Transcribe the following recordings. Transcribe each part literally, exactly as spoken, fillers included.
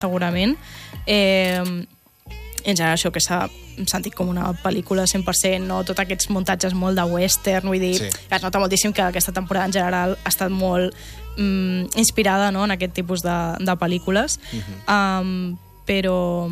segurament. Eh, en general, això que s'ha sentit com una pel·lícula cent per cent, no? Tots aquests muntatges molt de western, vull dir, sí. Es nota moltíssim que aquesta temporada en general ha estat molt mm, inspirada, no?, en aquest tipus de, de pel·lícules. Uh-huh. um, però,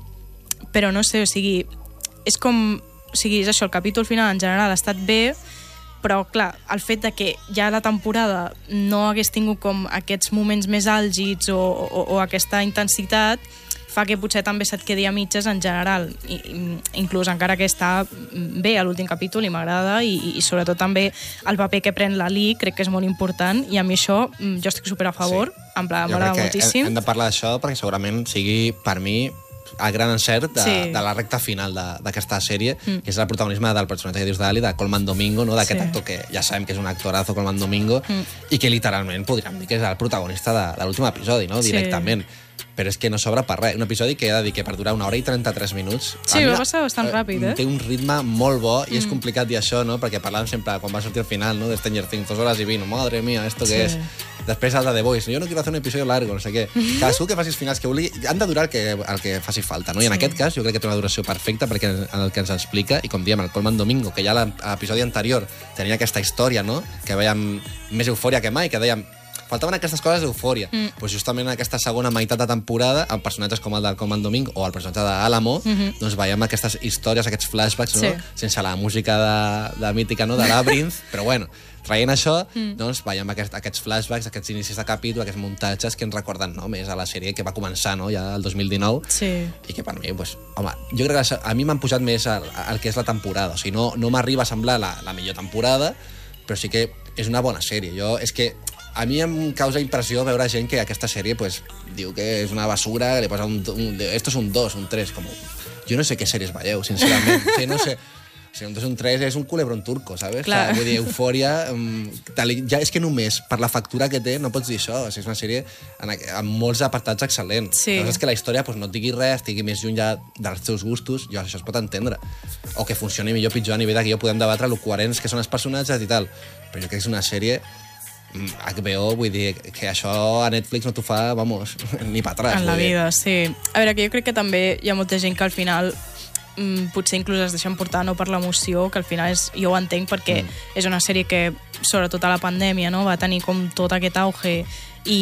però no sé, o sigui, és com, o sigui, és això, el capítol final en general ha estat bé, però, clar, el fet de que ja la temporada no hagués tingut com aquests moments més àlgids o, o, o aquesta intensitat fa que potser també se't quedi a mitges en general, I, inclús encara que està bé a l'últim capítol i m'agrada, i, i sobretot també el paper que pren la Lee crec que és molt important, i a mi això jo estic super a favor, sí. En plan, m'agrada moltíssim. Hem de parlar d'això perquè segurament sigui, per mi, el gran encert de, sí. de la recta final d'aquesta sèrie, mm. que és el protagonisme del personatge que dius d'Ali, de Colman Domingo, no? D'aquest sí. actor que ja sabem que és un actorazo, Colman Domingo, mm. i que literalment podríem dir que és el protagonista de, de l'últim episodi, no? Directament. Sí. Però és que no sobra per res. Un episodi que he de dir que per durar una hora i trenta-tres minuts... Sí, va passar bastant ràpid, eh? Té un ritme molt bo, i és mm. complicat dir això, no? Perquè parlàvem sempre, quan va sortir al final, no?, de Stranger Things, dos horas y vino, madre mía, ¿esto qué sí. es? Després el de The Voice, jo no quiero hacer un episodio largo, no sé què. Cadascú que faci els finals que vulgui, han de durar el que, el que faci falta, no? I en sí. aquest cas jo crec que té una duració perfecta perquè en el que ens explica, i com diem, el Colman Domingo, que ja a l'episodi anterior tenia aquesta història, no?, que veiem més eufòria que mai, que dèiem faltaven aquestes coses d'eufòria. Mm. Pues justament en aquesta segona meitat de temporada, amb personatges com el del Colman Domingo o el personatge d'Álamo, mm-hmm. doncs veiem aquestes històries, aquests flashbacks, no? Sí. Sense la música de, de mítica, no?, de Labyrinth, però bueno, traient això, mm. doncs veiem aquest, aquests flashbacks, aquests inicis de capítol, aquests muntatges que ens recorden, no?, més a la sèrie que va començar, no?, ja el dos mil dinou, sí. i que per mi, pues, home, jo crec que a mi m'han pujat més el, el que és la temporada, o sigui, no, no m'arriba a semblar la, la millor temporada, però sí que és una bona sèrie. Jo, és que a mi em causa impressió veure gent que aquesta sèrie pues, diu que és una basura, que li posa un, un... Esto es un dos, un tres, com... Jo no sé què sèries veieu, sincerament. O sigui, no sé... O sigui, un dos, un tres és un culebrón turco, ¿sabes? Clar. O sigui, vull dir, eufòria... Um, tal, ja és que només per la factura que té no pots dir això. O sigui, és una sèrie en, amb molts apartats excel·lents. Sí. Llavors és que la història pues, no et digui res, estigui més lluny ja dels teus gustos, jo, això es pot entendre. O que funcioni millor o pitjor a nivell de que jo podem debatre lo coherents que són els personatges i tal. Però jo crec que és una sèrie... H B O, vull dir, que això a Netflix no t'ho fa, vamos, ni per atrás. En la vida, sí. A veure, que jo crec que també hi ha molta gent que al final mm, potser inclús es deixen portar no per l'emoció, que al final és, jo ho entenc perquè mm. és una sèrie que, sobretot a la pandèmia, no, va tenir com tot aquest auge i,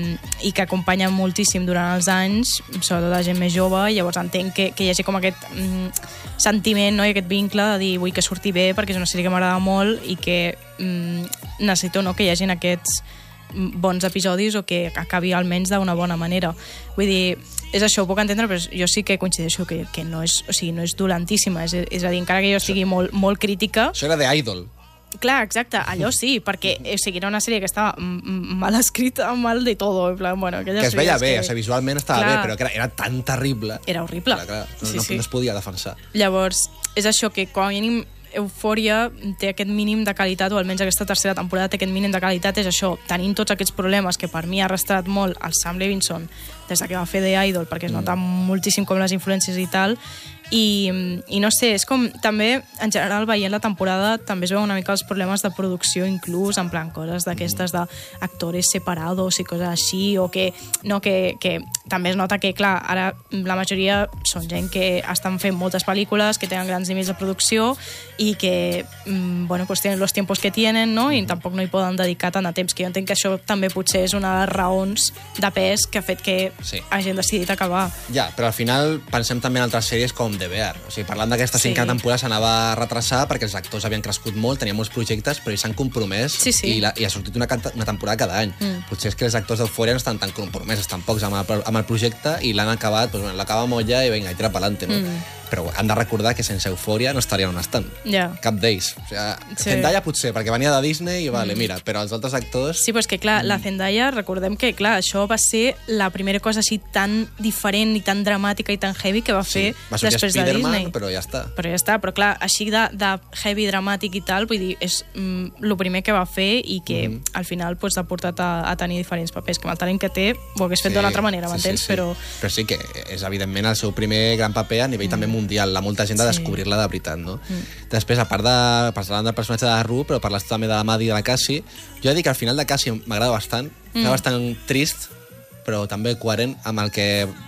i que acompanya moltíssim durant els anys, sobretot la gent més jove, i llavors entenc que, que hi hagi com aquest mm, sentiment, no?, i aquest vincle de dir vull que surti bé perquè és una sèrie que m'agrada molt i que mm, necessito, no?, que hi hagin aquests bons episodis o que acabi almenys d'una bona manera. Vull dir, és això, ho puc entendre, però jo sí que coincideixo que, que no, és, o sigui, no és dolentíssima, és, és a dir, encara que jo estigui molt, molt crítica... Això era de Idol. Clar, exacte, allò sí, perquè o sigui, era una sèrie que estava mal escrita, mal de todo, en plan, bueno... Que es veia bé, que... o sigui, visualment estava clar, bé, però que era, era tan terrible... Era horrible. Clar, clar, no, sí, no, sí. no es podia defensar. Llavors, és això, que quan mínim Eufòria té aquest mínim de qualitat, o almenys aquesta tercera temporada té aquest mínim de qualitat, és això, tenint tots aquests problemes que per mi ha arrastrat molt el Sam Levinson des que va fer The Idol, perquè es nota mm. moltíssim com les influències i tal, i, i no sé, és com també en general veient la temporada també es veuen una mica els problemes de producció inclús, en plan coses d'aquestes d'actores separados i coses així, o que, no, que, que també es nota que, clar, ara la majoria són gent que estan fent moltes pel·lícules, que tenen grans nivells de producció i que, bueno, pues tenen los tiempos que tienen, no? I tampoc no hi poden dedicar tant de temps, que jo entenc que això també potser és una de les raons de pes que ha fet que sí. hagin decidit acabar. Ja, però al final pensem també en altres sèries com The Bear. O sigui, parlant d'aquesta sí. cinquena temporada s'anava a retrasar perquè els actors havien crescut molt, tenien molts projectes, però ells s'han compromès sí, sí. I, la, i ha sortit una, una temporada cada any. Mm. Potser és que els actors d'Eufòria no estan tan compromesos tampoc amb el, amb el projecte i l'han acabat, doncs, bueno, l'acaba molla i vinga, i tira pa'lante, no? Mm. Però han de recordar que sense Eufòria no estarien on estan. Yeah. Cap d'ells. O sigui, sí. Zendaya potser, perquè venia de Disney i vale, mm. mira, però els altres actors... Sí, però és que, clar, la Zendaya, recordem que, clar, això va ser la primera cosa així tan diferent i tan dramàtica i tan heavy que va fer sí. va després de Disney. Però ja està. Però ja està, però clar, així de, de heavy, dramàtic i tal, vull dir, és mm, el primer que va fer i que mm. al final pues, ha portat a, a tenir diferents papers, que amb el talent que té ho hagués fet sí. d'una altra manera, m'entens? Sí, sí, sí. Però... però sí que és evidentment el seu primer gran paper a nivell mm. també mundial, la molta gent de descobrir-la de veritat, no? Mm. Després, a part de... parlant del personatge de la Ru, però parles també de la Maddie i de la Cassie, jo he de dir que al final de Cassie m'agrada bastant, mm. m'agrada bastant trist, però també coherent amb el que